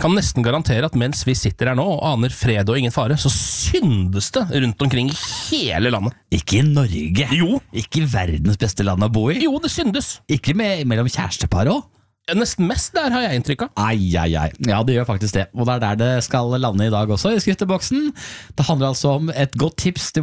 kan nesten garantere at mens vi sitter her nå og aner fred og ingen fare, så syndes det rundt omkring i hele landet. Ikke i Norge. Jo. Ikke verdens beste land å bo i. Jo, det syndes. Ikke mellom kjærestepar også. Nesten mest der har jeg inntrykk av. Ai. Ja, det gjør faktisk det. Og det der det skal lande i dag også, i skrifteboksen. Det handler altså om et godt tips til